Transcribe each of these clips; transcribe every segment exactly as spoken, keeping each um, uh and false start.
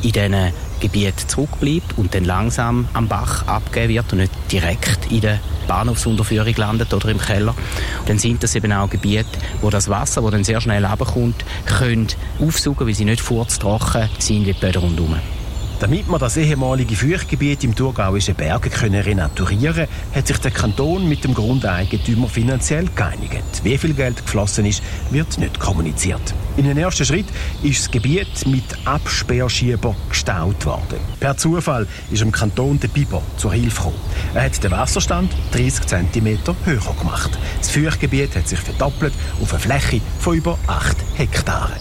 in diesen Gebieten zurückbleibt und dann langsam am Bach abgegeben wird und nicht direkt in der Bahnhofsunterführung landet oder im Keller. Dann sind das eben auch Gebiete, wo das Wasser, das dann sehr schnell runterkommt, können aufsaugen, weil sie nicht furztrocken sind wie die Böden rundherum. Damit man das ehemalige Feuchtgebiet im thurgauischen Bergen können renaturieren, hat sich der Kanton mit dem Grundeigentümer finanziell geeinigt. Wie viel Geld geflossen ist, wird nicht kommuniziert. In den ersten Schritt ist das Gebiet mit Absperrschieber gestaut worden. Per Zufall ist dem Kanton der Biber zur Hilfe gekommen. Er hat den Wasserstand dreißig Zentimeter höher gemacht. Das Feuchtgebiet hat sich verdoppelt auf eine Fläche von über acht Hektaren.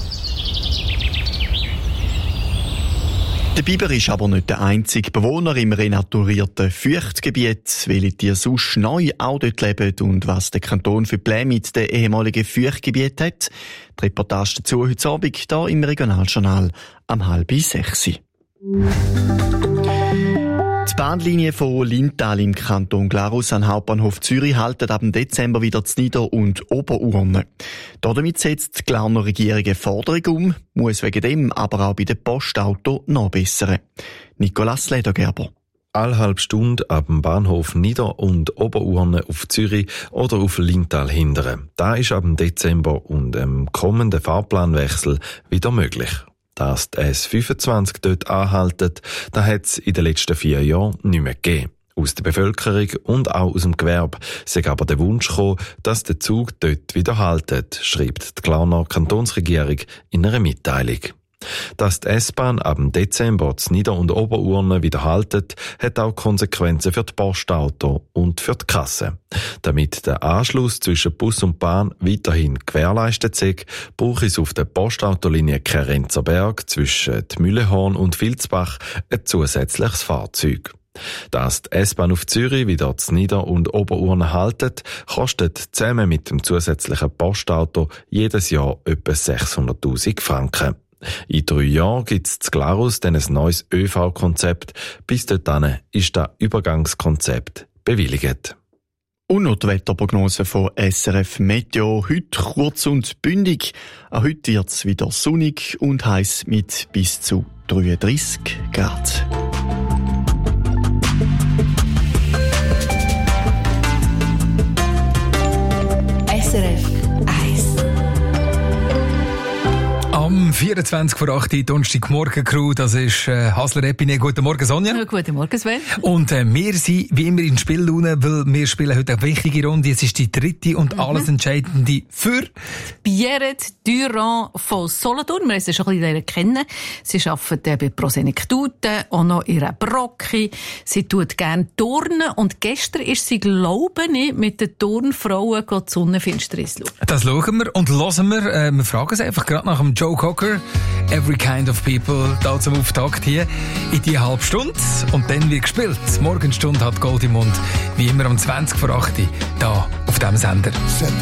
Der Biber ist aber nicht der einzige Bewohner im renaturierten Feuchtgebiet. Welche Tiere sonst neu auch dort leben und was der Kanton für Pläne mit den ehemaligen Feuchtgebieten hat. Die Reportage dazu heute Abend hier im Regionaljournal am halb sechs. Die Bahnlinie von Lintal im Kanton Glarus an Hauptbahnhof Zürich halten ab Dezember wieder zu Nieder- und Oberurne. Damit setzt die Glarner Regierung eine Forderung um, muss wegen dem aber auch bei den Postautos nachbessern. Nicolas Ledergerber. Alle halbe Stunde ab dem Bahnhof Nieder- und Oberurne auf Zürich oder auf Lintal hindern. Das ist ab Dezember und dem kommenden Fahrplanwechsel wieder möglich. Dass die S fünfundzwanzig dort anhalten, das hat es in den letzten vier Jahren nicht mehr gegeben. Aus der Bevölkerung und auch aus dem Gewerbe sei aber der Wunsch gekommen, dass der Zug dort wieder haltet, schreibt die Glarner Kantonsregierung in einer Mitteilung. Dass die S-Bahn ab Dezember zu Nieder- und Oberurne wieder haltet, hat auch Konsequenzen für die Postauto und für die Kasse. Damit der Anschluss zwischen Bus und Bahn weiterhin gewährleistet ist, braucht es auf der Postautolinie Kerenzerberg zwischen Mühlehorn und Vilsbach ein zusätzliches Fahrzeug. Dass die S-Bahn auf Zürich wieder zu Nieder- und Oberurne haltet, kostet zusammen mit dem zusätzlichen Postauto jedes Jahr etwa sechshunderttausend Franken. In drei Jahren gibt es zu Glarus dann ein neues ÖV-Konzept. Bis dahin ist das Übergangskonzept bewilligt. Und noch die Wetterprognose von S R F Meteo. Heute kurz und bündig. Auch heute wird es wieder sonnig und heiß mit bis zu dreiunddreissig Grad. S R F eins. Am vierundzwanzig vor acht Uhr, Donnerstagmorgen Crew, das ist äh, Hasler Epine. Guten Morgen, Sonja. Ja, guten Morgen, Sven. Und äh, wir sind wie immer in Spiellaune, weil wir spielen heute eine wichtige Runde. Es ist die dritte und mhm. alles Entscheidende für Pierrette Durand von Solothurn. Wir haben sie schon ein bisschen kennen. Sie arbeitet bei Prosenektute, auch noch in einer Brocki. Sie tut gerne turnen und gestern ist sie, glaube ich, mit den Turnfrauen die Sonnenfinsternis schauen. Das schauen wir und hören wir. Äh, wir fragen sie einfach gerade nach dem Joe Cocker. Every Kind of People, da zum Auftakt hier in die halbe Stunde. Und dann wird gespielt. Morgenstunde hat Gold im Mund. Wie immer um zwanzig vor acht Uhr, da auf diesem Sender.